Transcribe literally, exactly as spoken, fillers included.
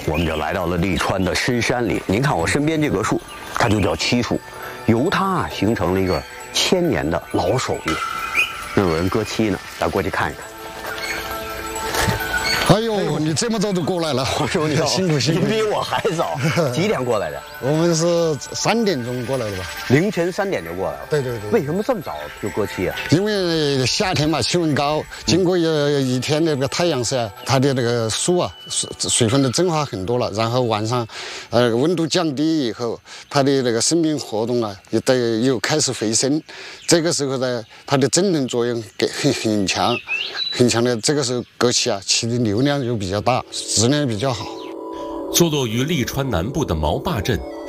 我们就来到了利川的深山里。您看我身边这棵树，它就叫漆树，由它啊形成了一个千年的老手艺。那有人割漆呢，咱过去看一看。 哎呦，你这么早就过来了， 黄师傅你好， 辛苦辛苦。 你比我还早，几点过来的？ 我们是三点钟过来的吧？ 凌晨三点就过来了。 对对对。 为什么这么早就割漆啊？ 因为夏天嘛，气温高，经过一一天的那个太阳晒，它的那个树啊，水水分的蒸发很多了，然后晚上，呃，温度降低以后，它的那个生命活动啊，也得又开始回升。这个时候呢，它的蒸腾作用给很很强，很强的。这个时候割漆啊，漆的流量又比较大，质量也比较好。 坐落于利川南部的毛坝镇